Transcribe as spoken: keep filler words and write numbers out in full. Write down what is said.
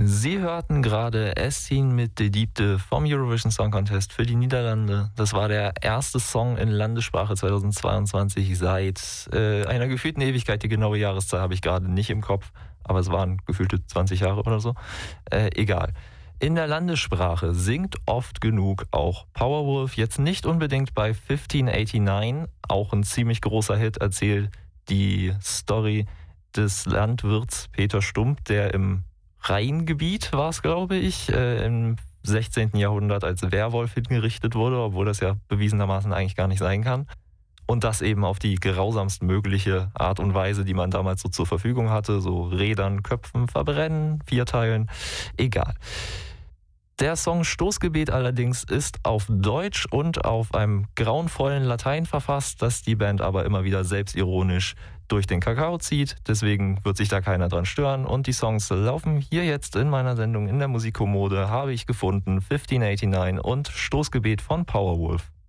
Sie hörten gerade Estin mit De Diepte vom Eurovision Song Contest für die Niederlande. Das war der erste Song in Landessprache zweitausendzweiundzwanzig seit äh, einer gefühlten Ewigkeit. Die genaue Jahreszahl habe ich gerade nicht im Kopf, aber es waren gefühlte zwanzig Jahre oder so. Äh, egal. In der Landessprache singt oft genug auch Powerwolf. Jetzt nicht unbedingt bei fünfzehn neunundachtzig, auch ein ziemlich großer Hit, erzählt die Story des Landwirts Peter Stump, der im Rheingebiet war es, glaube ich, äh, im sechzehnten Jahrhundert als Werwolf hingerichtet wurde, obwohl das ja bewiesenermaßen eigentlich gar nicht sein kann. Und das eben auf die grausamst mögliche Art und Weise, die man damals so zur Verfügung hatte, so Rädern, Köpfen, Verbrennen, Vierteilen, egal. Der Song Stoßgebet allerdings ist auf Deutsch und auf einem grauenvollen Latein verfasst, das die Band aber immer wieder selbstironisch durch den Kakao zieht. Deswegen wird sich da keiner dran stören. Und die Songs laufen hier jetzt in meiner Sendung in der Musikkommode, habe ich gefunden, fünfzehn neunundachtzig und Stoßgebet von Powerwolf.